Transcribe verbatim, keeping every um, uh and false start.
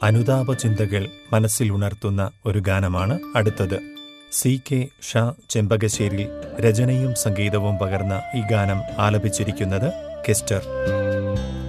അനുതാപ ചിന്തകൾ മനസ്സിൽ ഉണർത്തുന്ന ഒരു ഗാനമാണ് അടുത്തത്. സി കെ ഷാ ചെമ്പകശ്ശേരി രചനയും സംഗീതവും പകർന്ന ഈ ഗാനം ആലപിച്ചിരിക്കുന്നത് കെസ്റ്റർ.